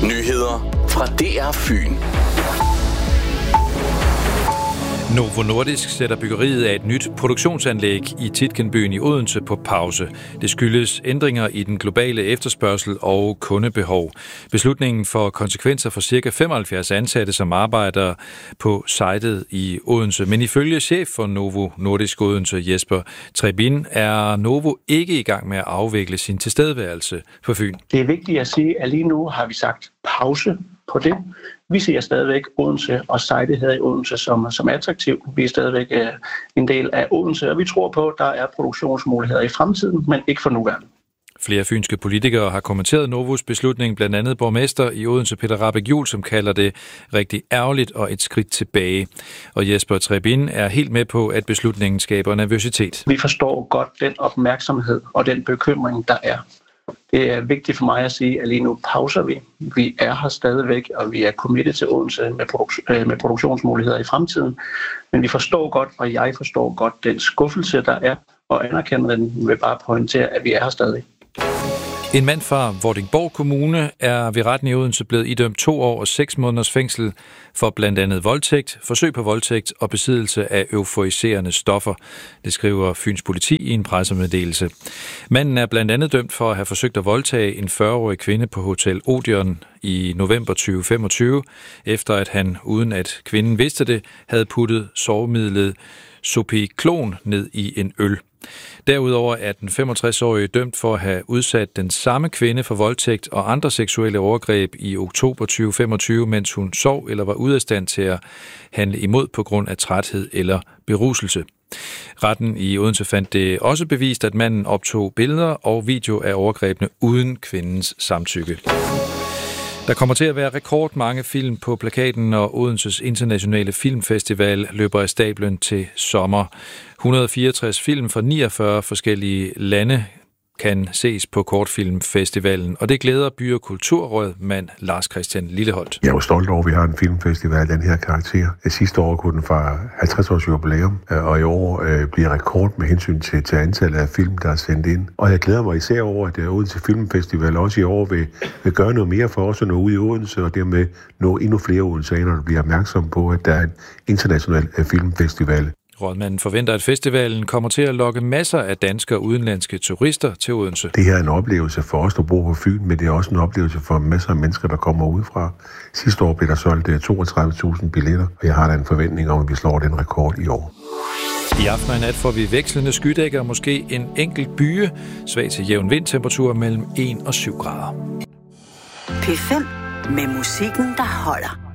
Nyheder fra DR Fyn. Novo Nordisk sætter byggeriet af et nyt produktionsanlæg i Tietgenbyen i Odense på pause. Det skyldes ændringer i den globale efterspørgsel og kundebehov. Beslutningen får konsekvenser for ca. 75 ansatte, som arbejder på sitet i Odense. Men ifølge chef for Novo Nordisk Odense, Jesper Trebin, er Novo ikke i gang med at afvikle sin tilstedeværelse på Fyn. Det er vigtigt at sige, at lige nu har vi sagt pause på det. Vi ser stadigvæk Odense og sitet her i Odense som attraktiv. Vi er stadigvæk en del af Odense, og vi tror på, at der er produktionsmuligheder i fremtiden, men ikke for nuværende. Flere fynske politikere har kommenteret Novos beslutning, blandt andet borgmester i Odense Peter Rahbek Juhl, som kalder det rigtig ærgerligt og et skridt tilbage. Og Jesper Trebin er helt med på, at beslutningen skaber nervøsitet. Vi forstår godt den opmærksomhed og den bekymring, der er. Det er vigtigt for mig at sige, at lige nu pauser vi. Vi er her stadigvæk, og vi er committed til Odense med produktionsmuligheder i fremtiden. Men vi forstår godt, og jeg forstår godt den skuffelse, der er, og anerkender den ved bare at pointere, at vi er her stadig. En mand fra Vordingborg Kommune er ved retten i Odense blevet idømt 2 år og 6 måneders fængsel for blandt andet voldtægt, forsøg på voldtægt og besiddelse af euforiserende stoffer. Det skriver Fyns politi i en pressemeddelelse. Manden er blandt andet dømt for at have forsøgt at voldtage en 40-årig kvinde på Hotel Odeon i november 2025, efter at han, uden at kvinden vidste det, havde puttet sovemidlet Sopiklon ned i en øl. Derudover er den 65-årige dømt for at have udsat den samme kvinde for voldtægt og andre seksuelle overgreb i oktober 2025, mens hun sov eller var ude af stand til at handle imod på grund af træthed eller beruselse. Retten i Odense fandt det også bevist, at manden optog billeder og video af overgrebene uden kvindens samtykke. Der kommer til at være rekordmange film på plakaten, når Odenses Internationale Filmfestival løber af stablen til sommer. 164 film fra 49 forskellige lande kan ses på Kortfilmfestivalen, og det glæder By- og Kulturrådmand Lars Christian Lilleholt. Jeg er jo stolt over, at vi har en filmfestival af den her karakter. Sidste år kunne den fra 50 års jubilæum, og i år bliver rekord med hensyn til antallet af film, der er sendt ind. Og jeg glæder mig især over, at Odense Filmfestival også i år vil gøre noget mere for os at nå ud i Odense, og dermed nå endnu flere odenseanere, der bliver opmærksom på, at der er en international filmfestival. Rådmanden forventer, at festivalen kommer til at lokke masser af danske og udenlandske turister til Odense. Det her er en oplevelse for os, der bor på Fyn, men det er også en oplevelse for masser af mennesker, der kommer udefra. Sidste år blev der solgt 32.000 billetter, og jeg har da en forventning om, at vi slår den rekord i år. I aften og i nat får vi vekslende skydækker og måske en enkelt byge. Svag til jævn vindtemperatur mellem 1 og 7 grader. P5 med musikken, der holder.